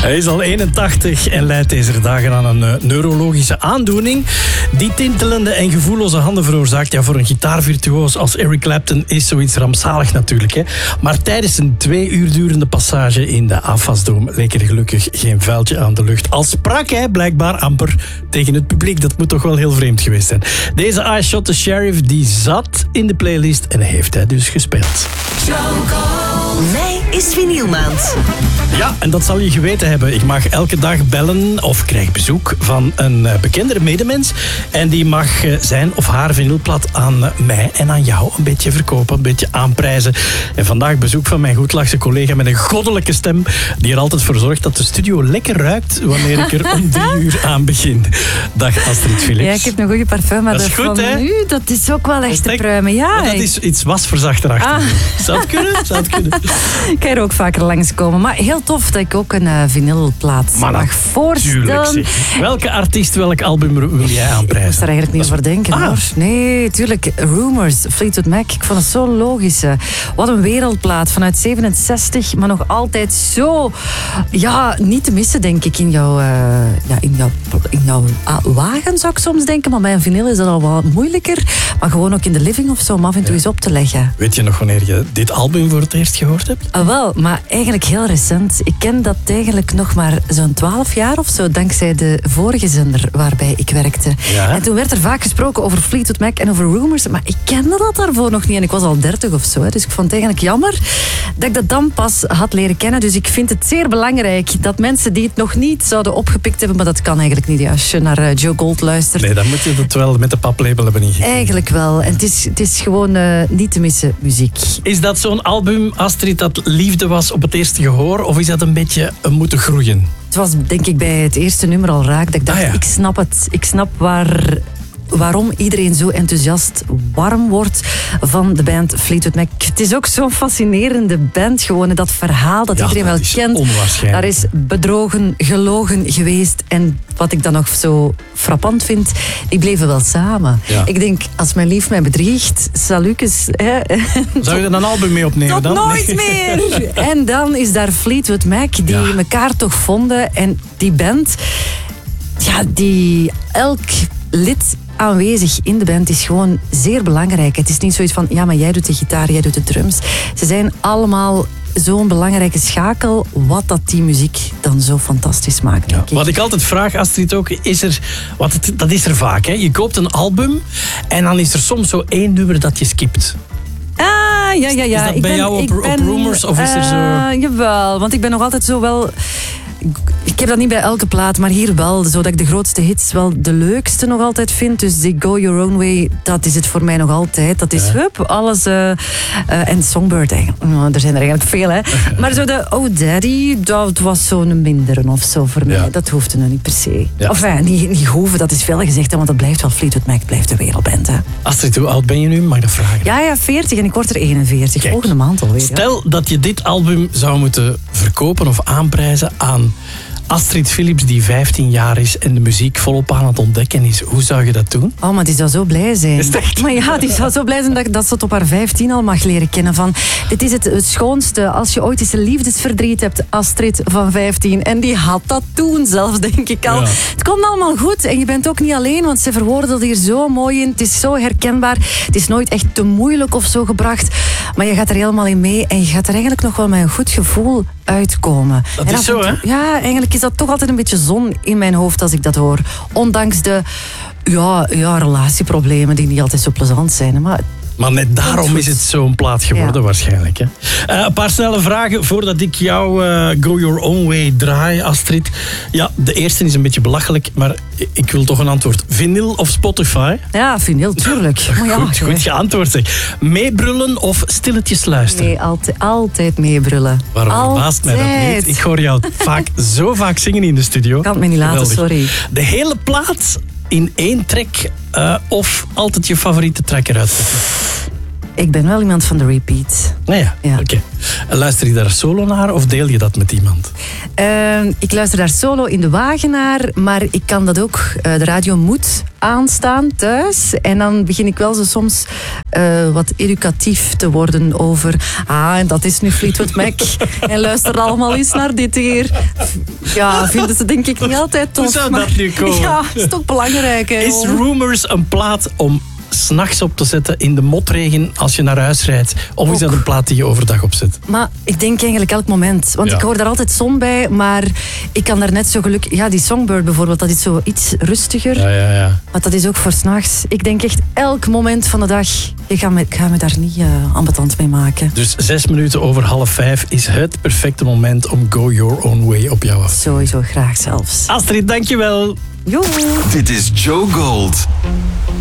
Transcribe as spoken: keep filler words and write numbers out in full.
Hij is al eenentachtig en lijdt deze dagen aan een uh, neurologische aandoening die tintelende en gevoelloze handen veroorzaakt. Ja, voor een gitaarvirtuoos als Eric Clapton is zoiets rampzalig natuurlijk. Hè. Maar tijdens een twee uur durende passage in de Afasdome leek er gelukkig geen vuiltje aan de lucht. Al sprak hij blijkbaar amper tegen het publiek. Dat moet toch wel heel vreemd geweest zijn. Deze I Shot the Sheriff die zat in de playlist en heeft hij dus gespeeld. Mei is vinylmaand. Ja, en dat zal je geweten hebben. Ik mag elke dag bellen of krijg bezoek van een bekendere medemens. En die mag zijn of haar vinylplat aan mij en aan jou een beetje verkopen, een beetje aanprijzen. En vandaag bezoek van mijn goedlachse collega met een goddelijke stem die er altijd voor zorgt dat de studio lekker ruikt wanneer ik er om drie uur aan begin. Dag Astrid Philips. Ja, ik heb een goede parfum, maar dat is goed, van hè? u, dat is ook wel echt te pruimen. Ja, dat is iets wasverzachter achter. Ah. Zou het kunnen? Zou het kunnen? Ik kan er ook vaker langskomen. Maar heel tof dat ik ook een uh, vinylplaat mag voorstellen. Welke artiest, welk album wil jij aanprijzen? Ik moest daar eigenlijk niet over denken. Ah. Hoor. Nee, tuurlijk. Rumors, Fleetwood Mac. Ik vond het zo logisch. Wat een wereldplaat vanuit zevenenzestig, maar nog altijd zo ja, niet te missen, denk ik, in jouw, uh, ja, in jouw, in jouw uh, wagen, zou ik soms denken. Maar bij een vinyl is dat al wat moeilijker. Maar gewoon ook in de living of zo, om af en toe eens op te leggen. Weet je nog wanneer je dit album voor het eerst gehoord hebt? Ah, wel, maar eigenlijk heel recent. Ik ken dat eigenlijk nog maar zo'n twaalf jaar of zo, dankzij de vorige zender waarbij ik werkte. Ja? En toen werd er vaak gesproken over Fleetwood Mac en over Rumors, maar ik kende dat daarvoor nog niet en ik was al dertig of zo. Hè. Dus ik vond het eigenlijk jammer dat ik dat dan pas had leren kennen. Dus ik vind het zeer belangrijk dat mensen die het nog niet zouden opgepikt hebben, maar dat kan eigenlijk niet als je naar uh, Joe Gold luistert. Nee, dan moet je het wel met de paplabel hebben ingekeken. Eigenlijk wel. En het is, het is gewoon uh, niet te missen muziek. Is dat zo'n album, Astrid, dat liefde was op het eerste gehoor? Of is dat een beetje uh, moeten groeien? Het was denk ik bij het eerste nummer al raak. Dat ik dacht, ah, ja. ik snap het. Ik snap waar... waarom iedereen zo enthousiast warm wordt van de band Fleetwood Mac. Het is ook zo'n fascinerende band, gewoon dat verhaal dat ja, iedereen dat wel is kent. Onwaarschijnlijk. Daar is bedrogen, gelogen geweest. En wat ik dan nog zo frappant vind, die bleven wel samen. Ja. Ik denk, als mijn lief mij bedriegt, salukes. Hè, zou je er een album mee opnemen tot dan? nooit nee. meer! En dan is daar Fleetwood Mac, die ja. elkaar toch vonden. En die band, ja, die elk lid aanwezig in de band is gewoon zeer belangrijk. Het is niet zoiets van, ja, maar jij doet de gitaar, jij doet de drums. Ze zijn allemaal zo'n belangrijke schakel, wat dat die muziek dan zo fantastisch maakt. Ja. Wat ik altijd vraag, Astrid, ook, is er, wat het, dat is er vaak. Hè? Je koopt een album en dan is er soms zo één nummer dat je skipt. Ah, ja, ja, ja. Is dat ik bij ben, jou op, ik ben, op Rumors? Of is er zo... Uh, jawel, want ik ben nog altijd zo wel... Ik heb dat niet bij elke plaat, maar hier wel. Zodat ik de grootste hits wel de leukste nog altijd vind. Dus die Go Your Own Way, dat is het voor mij nog altijd. Dat is, ja. hup, alles... Uh, uh, en Songbird, eigenlijk. Oh, er zijn er eigenlijk veel, hè. Maar zo de Oh Daddy, dat was zo'n mindere of zo voor mij. Ja. Dat hoefde nou niet per se. Ja. Of ja, niet, niet hoeven, dat is veel gezegd, want dat blijft wel Fleetwood Mac, blijft de wereldband, hè. Astrid, hoe oud ben je nu? Mag ik dat vragen? Ja, ja, veertig en ik word er eenenveertig. Kijk, volgende maand alweer. Stel ja. dat je dit album zou moeten verkopen of aanprijzen aan Astrid Philips, die vijftien jaar is en de muziek volop aan het ontdekken is. Hoe zou je dat doen? Oh, maar die zou zo blij zijn. Is het echt? Maar ja, die zou zo blij zijn dat, dat ze het op haar vijftien al mag leren kennen. Van, dit is het, het schoonste. Als je ooit eens een liefdesverdriet hebt, Astrid van vijftien. En die had dat toen zelfs, denk ik al. Ja. Het komt allemaal goed. En je bent ook niet alleen, want ze verwoorden dat hier zo mooi in. Het is zo herkenbaar. Het is nooit echt te moeilijk of zo gebracht. Maar je gaat er helemaal in mee. En je gaat er eigenlijk nog wel met een goed gevoel uitkomen. Dat en is zo, hè? Ja, eigenlijk is dat toch altijd een beetje zon in mijn hoofd als ik dat hoor. Ondanks de ja, ja, relatieproblemen die niet altijd zo plezant zijn. Maar Maar net daarom is het zo'n plaat geworden, ja. waarschijnlijk. Hè? Uh, een paar snelle vragen voordat ik jou uh, Go Your Own Way draai, Astrid. Ja, de eerste is een beetje belachelijk, maar ik wil toch een antwoord. Vinyl of Spotify? Ja, vinyl, tuurlijk. Maar ja, goed, goed geantwoord, zeg. Meebrullen of stilletjes luisteren? Nee, altijd, altijd meebrullen. Waarom verbaast mij dat niet? Ik hoor jou vaak, zo vaak zingen in de studio. Ik kan het me niet laten, Geweldig. sorry. De hele plaat in één track uh, of altijd je favoriete track eruit zetten? Ik ben wel iemand van de repeat. Nou ja, Ja. oké. Okay. Luister je daar solo naar of deel je dat met iemand? Uh, ik luister daar solo in de wagen naar, maar ik kan dat ook. Uh, de radio moet aanstaan thuis. En dan begin ik wel zo soms uh, wat educatief te worden over... Ah, en dat is nu Fleetwood Mac. En luister allemaal eens naar dit hier. Ja, vinden ze denk ik niet altijd tof. Hoe zou maar, dat nu komen? Ja, is toch belangrijk. Hè, is Rumors een plaat om 's nachts op te zetten in de motregen als je naar huis rijdt? Of is Ook. dat een plaat die je overdag opzet? Maar ik denk eigenlijk elk moment. Want Ja. ik hoor daar altijd zon bij, maar ik kan daar net zo gelukkig... Ja, die Songbird bijvoorbeeld, dat is zo iets rustiger. Ja, ja, ja. Maar dat is ook voor 's nachts. Ik denk echt elk moment van de dag. Ik ga me, ik ga me daar niet uh, ambetant mee maken. Dus zes minuten over half vijf is het perfecte moment om Go Your Own Way op jou af. Sowieso graag zelfs. Astrid, dankjewel. Jo. Dit is Joe Gold.